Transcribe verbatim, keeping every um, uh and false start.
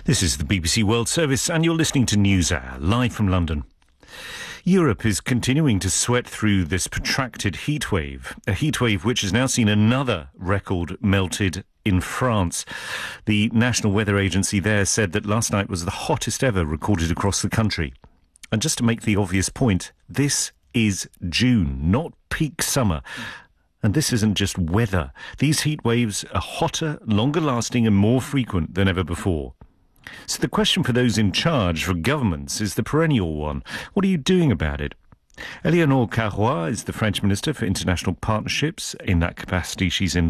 This is the B B C World Service and you're listening to NewsHour, live from London. Europe is continuing to sweat through this protracted heatwave, a heatwave which has now seen another record melted in France. The National Weather Agency there said that last night was the hottest ever recorded across the country. And just to make the obvious point, this is June, not peak summer. And this isn't just weather. These heat waves are hotter, longer lasting and more frequent than ever before. So the question for those in charge, for governments, is the perennial one. What are you doing about it? Eleonore Carrois is the French Minister for International Partnerships. In that capacity, she's in